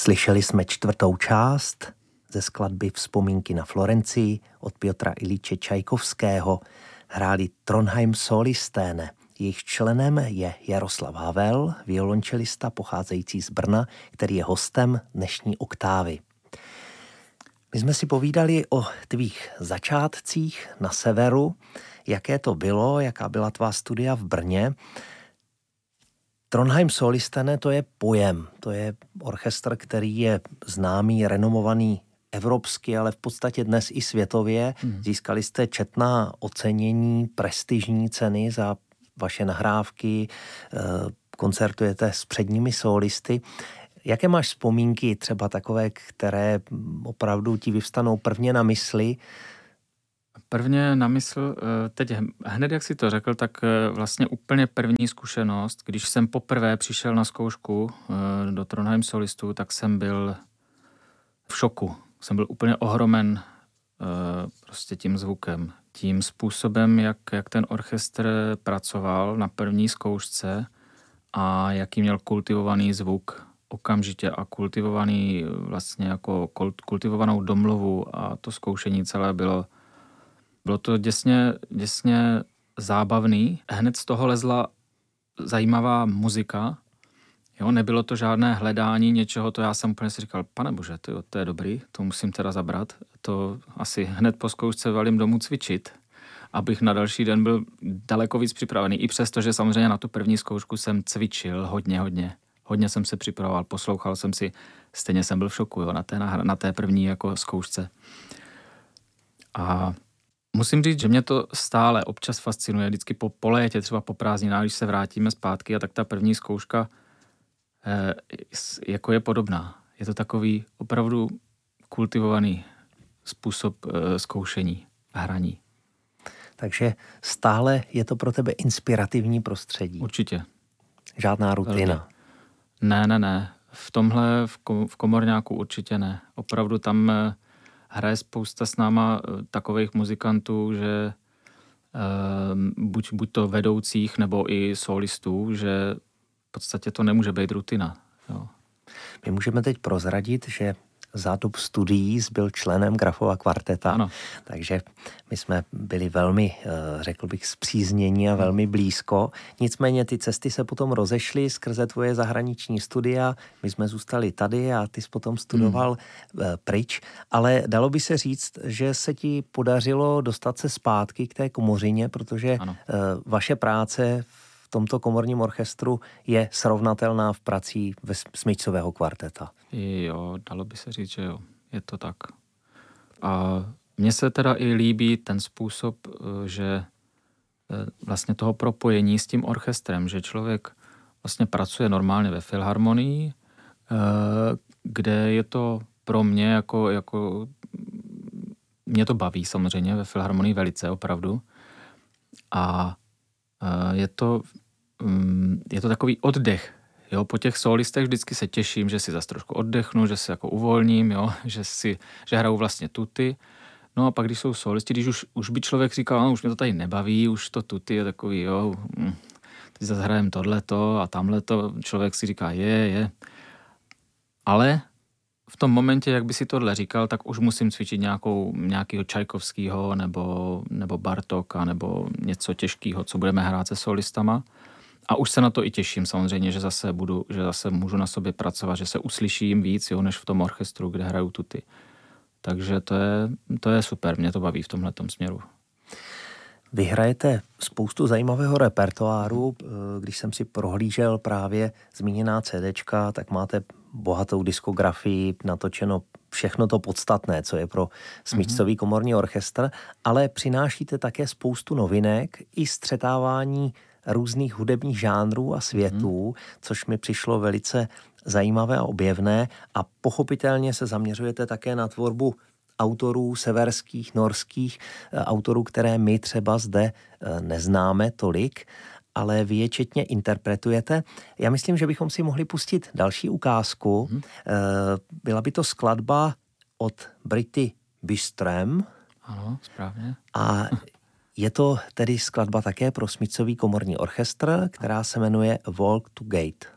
Slyšeli jsme 4. část ze skladby Vzpomínky na Florencii od Piotra Iljiče Čajkovského. Hráli Trondheim Solisténe. Jejich členem je Jaroslav Havel, violončelista pocházející z Brna, který je hostem dnešní Oktávy. My jsme si povídali o tvých začátcích na severu, jaké to bylo, jaká byla tvá studia v Brně. Trondheim Solisténe, to je pojem, to je orchestr, který je známý, renomovaný evropsky, ale v podstatě dnes i světově. Získali jste četná ocenění, prestižní ceny za vaše nahrávky, koncertujete s předními solisty. Jaké máš vzpomínky, třeba takové, které opravdu ti vyvstanou prvně na mysli? Prvně na mysl, teď hned jak si to řekl, tak vlastně úplně první zkušenost, když jsem poprvé přišel na zkoušku do Trondheim solistů, tak jsem byl v šoku. Jsem byl úplně ohromen prostě tím zvukem, tím způsobem, jak ten orchestr pracoval na první zkoušce a jaký měl kultivovaný zvuk okamžitě a kultivovaný vlastně jako kultivovanou domluvu a to zkoušení celé bylo to děsně zábavný. Hned z toho lezla zajímavá muzika. Jo, nebylo to žádné hledání něčeho, to já jsem úplně si říkal, pane bože, to je dobrý, to musím teda zabrat. To asi hned po zkoušce valím domů cvičit, abych na další den byl daleko víc připravený. I přesto, že samozřejmě na tu první zkoušku jsem cvičil hodně jsem se připravoval, poslouchal jsem si, stejně jsem byl v šoku, jo, na té první jako zkoušce. A musím říct, že mě to stále občas fascinuje, vždycky po létě, třeba po prázdninách, když se vrátíme zpátky, a tak ta první zkouška jako je podobná. Je to takový opravdu kultivovaný způsob zkoušení a hraní. Takže stále je to pro tebe inspirativní prostředí. Určitě. Žádná rutina. Ne. V tomhle, v komorňáku určitě ne. Opravdu tam hraje spousta s náma takových muzikantů, že buď to vedoucích, nebo i solistů, že v podstatě to nemůže být rutina. Jo. My můžeme teď prozradit, že za dob studií byl členem Grafova kvarteta, ano. Takže my jsme byli velmi, řekl bych, spříznění a velmi blízko. Nicméně ty cesty se potom rozešly skrze tvoje zahraniční studia. My jsme zůstali tady a ty jsi potom studoval pryč. Ale dalo by se říct, že se ti podařilo dostat se zpátky k té komořině, protože vaše práce v tomto komorním orchestru je srovnatelná v prací Smyčcového kvarteta. Jo, dalo by se říct, že jo. Je to tak. A mně se teda i líbí ten způsob, že vlastně toho propojení s tím orchestrem, že člověk vlastně pracuje normálně ve filharmonii, kde je to pro mě jako mě to baví samozřejmě ve filharmonii velice opravdu. A je to takový oddech. Jo, po těch solistech vždycky se těším, že si zase trošku oddechnu, že se jako uvolním, jo, že hraju vlastně tuty. No a pak, když jsou solisti, když už by člověk říkal, no, už mě to tady nebaví, už to tuty je takový, jo, teď zase hrajem tohleto a tamhleto, člověk si říká, je. Ale v tom momentě, jak by si tohle říkal, tak už musím cvičit nějakého Čajkovského nebo Bartóka nebo něco těžkého, co budeme hrát se solistama. A už se na to i těším samozřejmě, že zase můžu na sobě pracovat, že se uslyším víc, jo, než v tom orchestru, kde hraju tuty. Takže to je super, mě to baví v tomhletom směru. Vy hrajete spoustu zajímavého repertoáru. Když jsem si prohlížel právě zmíněná CDčka, tak máte bohatou diskografii, natočeno všechno to podstatné, co je pro Smyčcový komorní orchestr, ale přinášíte také spoustu novinek i střetávání různých hudebních žánrů a světů, což mi přišlo velice zajímavé a objevné, a pochopitelně se zaměřujete také na tvorbu autorů severských, norských, autorů, které my třeba zde neznáme tolik, ale vy je četně interpretujete. Já myslím, že bychom si mohli pustit další ukázku. Byla by to skladba od Brity Byström. Ano, správně. A je to tedy skladba také pro Smyčcový komorní orchestr, která se jmenuje Walk to Gate.